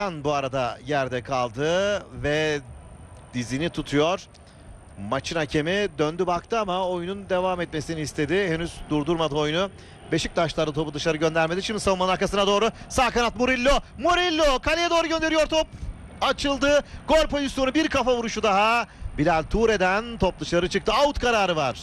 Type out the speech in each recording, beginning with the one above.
Bu arada yerde kaldı ve dizini tutuyor. Maçın hakemi döndü baktı ama oyunun devam etmesini istedi. Henüz durdurmadı oyunu. Beşiktaşlar da topu dışarı göndermedi. Şimdi savunmanın arkasına doğru. Sağ kanat Murillo. Murillo kaleye doğru gönderiyor top. Açıldı. Gol pozisyonu, bir kafa vuruşu daha. Bilal Ture'den top dışarı çıktı. Out kararı var.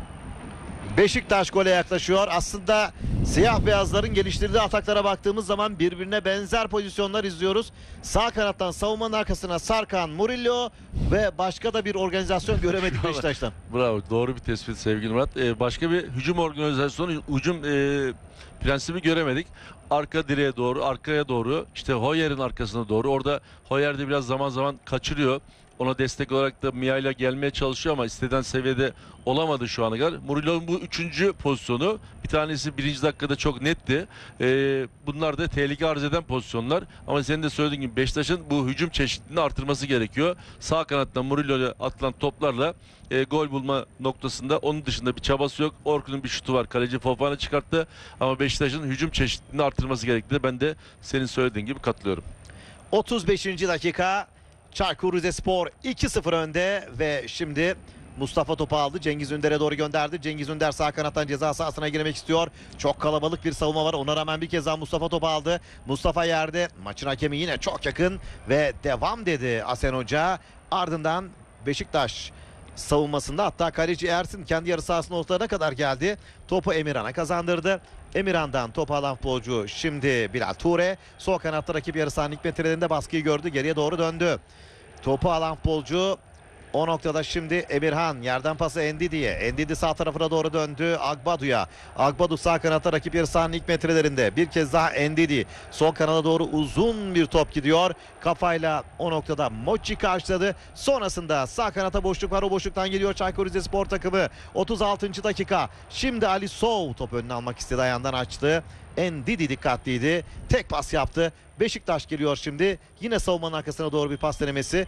Beşiktaş gole yaklaşıyor. Aslında siyah beyazların geliştirdiği ataklara baktığımız zaman birbirine benzer pozisyonlar izliyoruz. Sağ kanattan savunmanın arkasına Sarkan, Murillo ve başka da bir organizasyon göremedik Beşiktaş'tan. Bravo, doğru bir tespit sevgili Murat. Başka bir hücum organizasyonu, hücum prensibi göremedik. Arka direğe doğru, arkaya doğru, işte Hoyer'in arkasına doğru. Orada Hoyer de biraz zaman zaman kaçırıyor. Ona destek olarak da Mia'yla gelmeye çalışıyor ama istediğin seviyede olamadı şu ana kadar. Murillo'nun bu üçüncü pozisyonu, bir tanesi birinci dakikada çok netti. Bunlar da tehlike arz eden pozisyonlar. Ama senin de söylediğin gibi Beşiktaş'ın bu hücum çeşitliliğini artırması gerekiyor. Sağ kanattan Murillo'ya atılan toplarla gol bulma noktasında onun dışında bir çabası yok. Orkun'un bir şutu var. Kaleci Fofana çıkarttı. Ama Beşiktaş'ın hücum çeşitliliğini artırması gerektiğini ben de senin söylediğin gibi katılıyorum. 35. dakika. Çaykur Rizespor 2-0 önde ve şimdi Mustafa topu aldı. Cengiz Ünder'e doğru gönderdi. Cengiz Ünder sağ kanattan ceza sahasına girmek istiyor. Çok kalabalık bir savunma var. Ona rağmen bir kez daha Mustafa topu aldı. Mustafa yerde. Maçın hakemi yine çok yakın ve devam dedi Asen Hoca. Ardından Beşiktaş savunmasında, hatta kaleci Ersin kendi yarı sahasının ortalarına kadar geldi. Topu Emirhan'a kazandırdı. Emirhan'dan topu alan futbolcu şimdi Bilal Ture. Sol kanatta rakip yarı sahanın ilk metrelerinde baskıyı gördü. Geriye doğru döndü. Topu alan futbolcu o noktada şimdi Emirhan, yerden pası Endidi'ye. Endidi sağ tarafına doğru döndü Agbadu'ya. Agbadu sağ kanatta rakip yarı sahanın ilk metrelerinde. Bir kez daha Endidi. Sol kanada doğru uzun bir top gidiyor. Kafayla o noktada Mochi karşıladı. Sonrasında sağ kanata boşluk var. O boşluktan geliyor Çaykur Rizespor takımı. 36. dakika. Şimdi Ali Sov top önüne almak istedi. Ayağından açtı. Endidi dikkatliydi. Tek pas yaptı. Beşiktaş geliyor şimdi. Yine savunmanın arkasına doğru bir pas denemesi.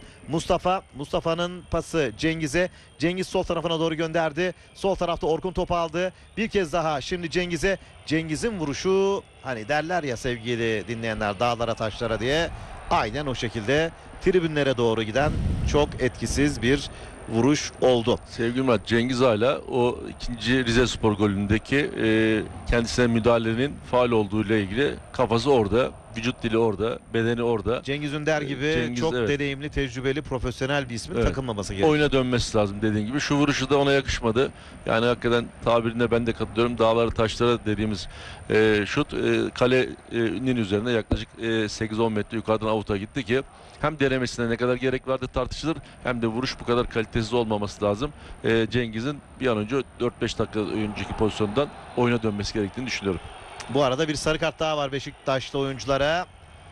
Mustafa'nın pası Cengiz'e. Cengiz sol tarafına doğru gönderdi. Sol tarafta Orkun topu aldı. Bir kez daha şimdi Cengiz'e. Cengiz'in vuruşu, hani derler ya sevgili dinleyenler, dağlara taşlara diye. Aynen o şekilde tribünlere doğru giden çok etkisiz bir vuruş oldu. Sevgili Murat, Cengiz hala o ikinci Rizespor golündeki kendisine müdahalenin faul olduğu ile ilgili kafası orada, vücut dili orada, bedeni orada. Cengiz Ünder gibi Cengiz, çok evet, deneyimli, tecrübeli, profesyonel bir ismin takılmaması gerekiyor. Oyuna dönmesi lazım dediğin gibi. Şu vuruşu da ona yakışmadı. Yani hakikaten tabirine ben de katılıyorum. Dağları taşlara dediğimiz şut kalenin üzerine yaklaşık 8-10 metre yukarıdan avuta gitti ki hem denemesine ne kadar gerek vardı tartışılır, hem de vuruş bu kadar kalitesiz olmaması lazım. Cengiz'in bir an önce 4-5 dakika önceki pozisyondan oyuna dönmesi gerektiğini düşünüyorum. Bu arada bir sarı kart daha var Beşiktaşlı oyunculara.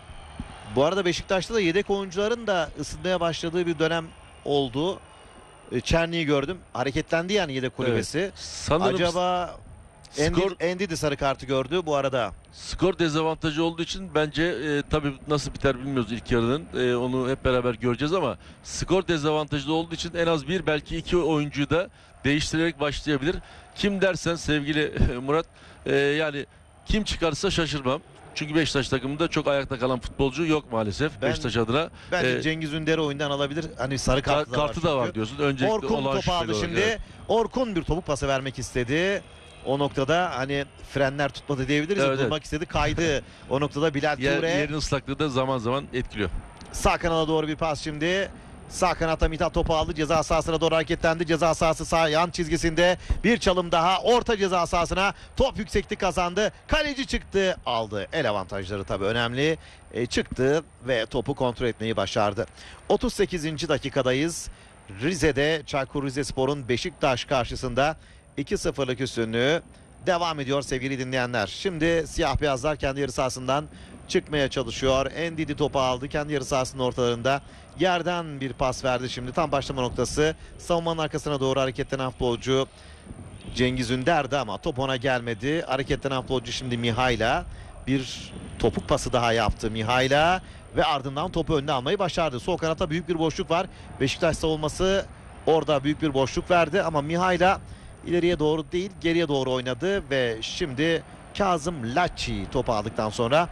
Bu arada Beşiktaş'ta da yedek oyuncuların da ısınmaya başladığı bir dönem oldu. Çerni'yi gördüm. Hareketlendi yani yedek kulübesi. Evet. Sanırım acaba Endidi sarı kartı gördü bu arada. Skor dezavantajı olduğu için bence tabii nasıl biter bilmiyoruz ilk yarının. Onu hep beraber göreceğiz ama skor dezavantajlı olduğu için en az bir, belki iki oyuncuyu da değiştirerek başlayabilir. Kim dersen sevgili Murat, yani kim çıkarsa şaşırmam. Çünkü Beşiktaş takımında çok ayakta kalan futbolcu yok maalesef Beşiktaş adına. Bence Cengiz Ünder'i oyundan alabilir. Hani sarı kartı da var diyorsun. Öncelikle Orkun topu aldı şimdi. Evet. Orkun bir topuk pası vermek istedi. O noktada hani frenler tutmadı diyebiliriz. Evet, durmak istedi, kaydı. O noktada Bilal Ture. Yerin ıslaklığı da zaman zaman etkiliyor. Sağ kanala doğru bir pas şimdi. Sağ kanatta Mithat topu aldı. Ceza sahasına doğru hareketlendi. Ceza sahası sağ yan çizgisinde. Bir çalım daha. Orta ceza sahasına. Top yükseklik kazandı. Kaleci çıktı. Aldı. El avantajları tabii önemli. Çıktı ve topu kontrol etmeyi başardı. 38. dakikadayız. Rize'de Çaykur Rizespor'un Beşiktaş karşısında 2-0'lık üstünlüğü devam ediyor sevgili dinleyenler. Şimdi siyah beyazlar kendi yarı sahasından çıkmaya çalışıyor. Endidi topu aldı. Kendi yarı sahasının ortalarında yerden bir pas verdi şimdi. Tam başlama noktası. Savunmanın arkasına doğru hareketlenen futbolcu Cengiz Ünder'di ama top ona gelmedi. Hareketlenen futbolcu şimdi Mihayla. Bir topuk pası daha yaptı Mihayla ve ardından topu önüne almayı başardı. Sol kanatta büyük bir boşluk var. Beşiktaş savunması orada büyük bir boşluk verdi ama Mihayla ileriye doğru değil, geriye doğru oynadı ve şimdi Kazım Laçi topu aldıktan sonra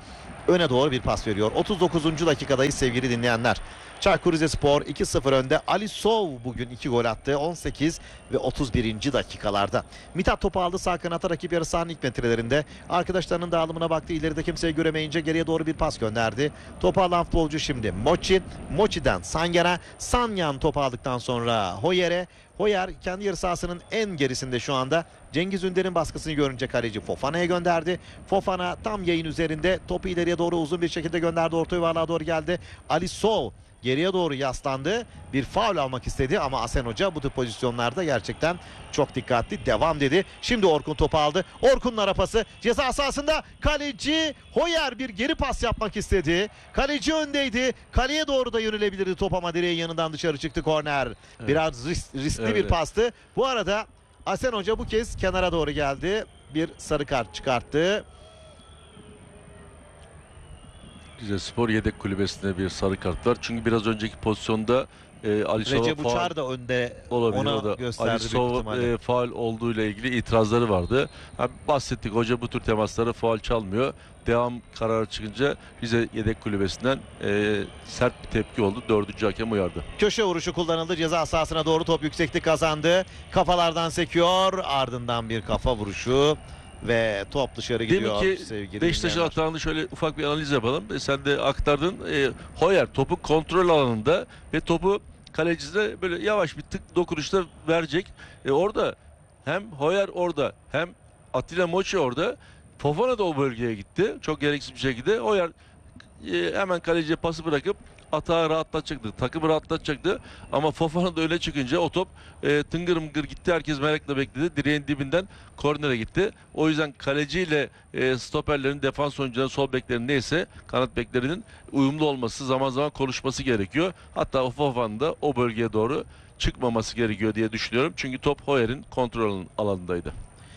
öne doğru bir pas veriyor. 39. dakikadayız sevgili dinleyenler. Çaykur Rizespor 2-0 önde. Ali Sov bugün 2 gol attı. 18 ve 31. dakikalarda. Mithat topu aldı sağ kanata, rakip yarı sahanın ilk metrelerinde. Arkadaşlarının dağılımına baktı. İleride kimseyi göremeyince geriye doğru bir pas gönderdi. Topu alan futbolcu şimdi Mochi. Mochi'den Sanyan'a. Sanyan topu aldıktan sonra Hoyer'e. Hoyer kendi yarı sahasının en gerisinde şu anda. Cengiz Ünder'in baskısını görünce kaleci Fofana'ya gönderdi. Fofana tam yayın üzerinde topu ileriye doğru uzun bir şekilde gönderdi. Orta yuvarlığa doğru geldi. Ali Sov geriye doğru yaslandı. Bir faul almak istedi ama Asen Hoca bu tür pozisyonlarda gerçekten çok dikkatli. Devam dedi. Şimdi Orkun topu aldı. Orkun'un ara pası ceza sahasında. Kaleci Hoyer bir geri pas yapmak istedi. Kaleci öndeydi. Kaleye doğru da yönelebilirdi top ama direğin yanından dışarı çıktı korner. Evet. Biraz riskli bir pastı. Bu arada Asen Hoca bu kez kenara doğru geldi. Bir sarı kart çıkarttı. Rizespor yedek kulübesinde bir sarı kart var. Çünkü biraz önceki pozisyonda Ali Sov'a Recep Uçar da önde olabilir. ona O da gösterdi Ali büyük Sov ihtimalle. faul olduğuyla ilgili itirazları vardı. Bahsettik, hoca bu tür temaslara faul çalmıyor. Devam kararı çıkınca Rize yedek kulübesinden sert bir tepki oldu. 4. hakem uyardı. Köşe vuruşu kullanıldı. Ceza sahasına doğru top yükseklik kazandı. Kafalardan sekiyor. Ardından bir kafa vuruşu ve top dışarı gidiyor. Demin ki sevgili Beşiktaş'ın dinleyenler. hatanını şöyle ufak bir analiz yapalım. Sen de aktardın. Hoyer topu kontrol alanında ve topu kalecisine böyle yavaş bir tık dokunuşta verecek. Orada hem Hoyer orada hem Atilla Mochi orada. Fofana da o bölgeye gitti. Çok gereksiz bir şekilde. Hoyer hemen kaleciye pası bırakıp atağı rahatlatacaktı. Takımı rahatlatacaktı. Ama Fofana da öne çıkınca o top tıngır mıngır gitti. Herkes merakla bekledi. Direğin dibinden kornere gitti. O yüzden kaleciyle stoperlerin, defans oyuncuların, sol beklerin neyse kanat beklerinin uyumlu olması, zaman zaman konuşması gerekiyor. Hatta o Fofana'nın da o bölgeye doğru çıkmaması gerekiyor diye düşünüyorum. Çünkü top Hoyer'in kontrol alanındaydı.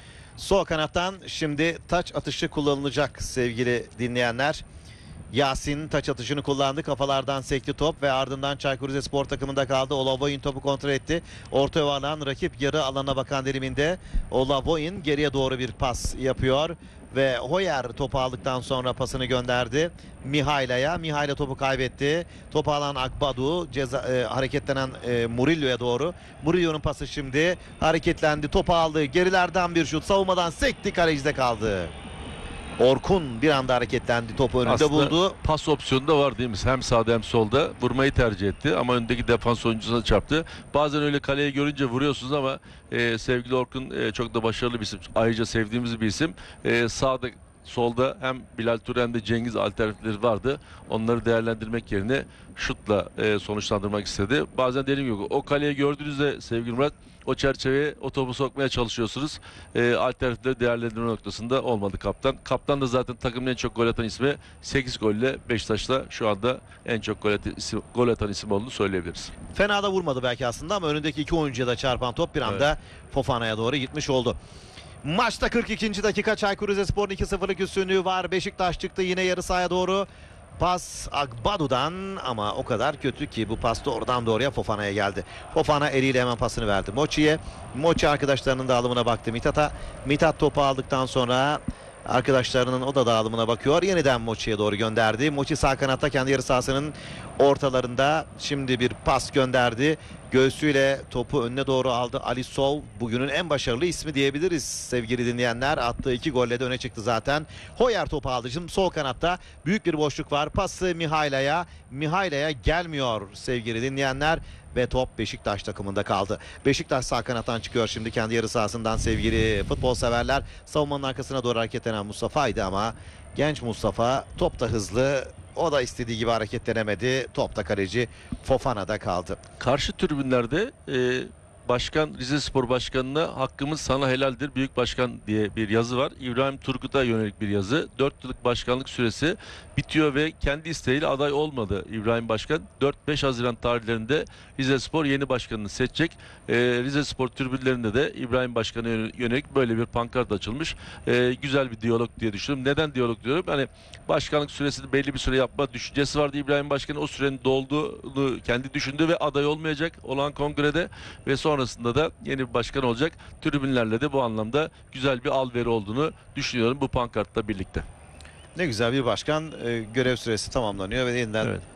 Sol kanattan şimdi taç atışı kullanılacak sevgili dinleyenler. Yasin taç atışını kullandı. Kafalardan sekti top ve ardından Çaykur Rizespor takımında kaldı. Olavoyun topu kontrol etti. Orta yuvarlan rakip yarı alana bakan diliminde Olavoyun geriye doğru bir pas yapıyor. Ve Hoyer topu aldıktan sonra pasını gönderdi Mihaila'ya. Mihaila topu kaybetti. Topu alan Akbadu hareketlenen Murillo'ya doğru. Murillo'nun pası şimdi hareketlendi. Topu aldı. Gerilerden bir şut. Savunmadan sekti. Kalecide kaldı. Orkun bir anda hareketlendi. Topu önünde Aslında buldu. pas opsiyonu da var değil mi? Hem sağda hem solda vurmayı tercih etti ama öndeki defans oyuncusuna çarptı. Bazen öyle kaleyi görünce vuruyorsunuz ama sevgili Orkun çok da başarılı bir isim. Ayrıca sevdiğimiz bir isim. Sağda solda hem Bilal Ture hem de Cengiz alternatifleri vardı. Onları değerlendirmek yerine şutla sonuçlandırmak istedi. Bazen dediğim gibi o kaleyi gördüğünüzde sevgili Murat, o çerçeveye o topu sokmaya çalışıyorsunuz. Alternatifleri değerlendirme noktasında olmadı kaptan. Kaptan da zaten takımın en çok gol atan ismi. 8 golle Beşiktaş'ta şu anda en çok gol atan isim olduğunu söyleyebiliriz. Fena da vurmadı belki aslında ama önündeki iki oyuncuya da çarpan top bir anda Fofana'ya doğru gitmiş oldu. Maçta 42. dakika, Çaykur Rizespor'un 2-0'lık üstünlüğü var. Beşiktaş çıktı yine yarı sahaya doğru. Pas Akbadu'dan ama o kadar kötü ki bu pas doğrudan doğruya Fofana'ya geldi. Fofana eliyle hemen pasını verdi Mochi'ye. Mochi arkadaşlarının dağılımına baktı Mithat'a. Mithat topu aldıktan sonra arkadaşlarının o da dağılımına bakıyor. Yeniden Mochi'ye doğru gönderdi. Mochi sağ kanatta kendi yarı sahasının ortalarında. Şimdi bir pas gönderdi. Göğsüyle topu önüne doğru aldı. Ali Sov bugünün en başarılı ismi diyebiliriz sevgili dinleyenler. Attığı 2 golle de öne çıktı zaten. Hoyer topu aldı. Şimdi sol kanatta büyük bir boşluk var. Pası Mihaila'ya. Mihaila'ya gelmiyor sevgili dinleyenler. Ve top Beşiktaş takımında kaldı. Beşiktaş sağ kanattan çıkıyor şimdi kendi yarı sahasından sevgili futbol severler. Savunmanın arkasına doğru hareketlenen Mustafa'ydı ama genç Mustafa top da hızlı. O da istediği gibi hareketlenemedi. Top da kaleci Fofana'da kaldı. Karşı tribünlerde Başkan, Rizespor Başkanı'na hakkımız sana helaldir büyük başkan diye bir yazı var. İbrahim Turgut'a yönelik bir yazı. 4 yıllık başkanlık süresi bitiyor ve kendi isteğiyle aday olmadı İbrahim Başkan. 4-5 Haziran tarihlerinde Rizespor yeni başkanını seçecek. Rizespor tribünlerinde de İbrahim Başkan'a yönelik böyle bir pankart açılmış. Güzel bir diyalog diye düşünüyorum. Neden diyalog diyorum? Hani başkanlık süresini belli bir süre yapma düşüncesi vardı İbrahim Başkan'ın. O sürenin dolduğunu kendi düşündü ve aday olmayacak olan kongrede ve sonrasında da yeni bir başkan olacak. Tribünlerle de bu anlamda güzel bir alveri olduğunu düşünüyorum bu pankartla birlikte. Ne güzel, bir başkan görev süresi tamamlanıyor ve yeniden Evet.